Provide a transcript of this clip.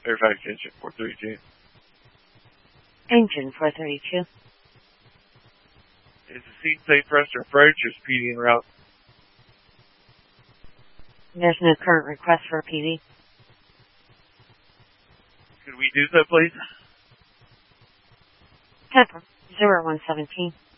Fairfax Engine 432. Engine 432. Is the seat safe for us to approach or is PD en route? There's no current request for a PD. Could we do so, please? Temper 0117.